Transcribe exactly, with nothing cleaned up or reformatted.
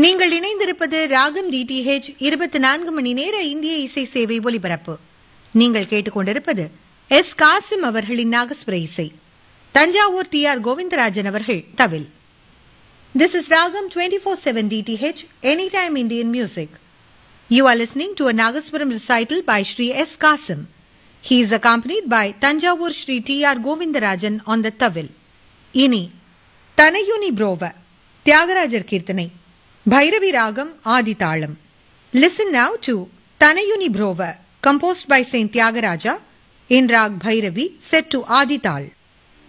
நீங்கள் இணைந்திருப்பது ராகம் டிடிஹெச் இருபத்தி நான்கு மணி நேர இந்திய இசை சேவை ஒலிபரப்பு. நீங்கள் கேட்டுக்கொண்டிருப்பது எஸ் காசிம் அவர்களின் நாகஸ்வர இசை. தஞ்சாவூர் டி ஆர் கோவிந்தராஜன் அவர்கள் தவில். This is Ragam twenty-four seven D T H, Anytime Indian Music. You are listening to a Nagaswaram recital by Shri S. Kasim. He is accompanied by Tanjavur Shri T R Govindarajan on the tawil. Ini, Tanayuni Brova, Tyagarajar Kirtanai, Bhairavi Ragam Aditalam. Listen now to Tanayuni Brova, composed by Saint Tyagaraja in Rag Bhairavi, set to Adital.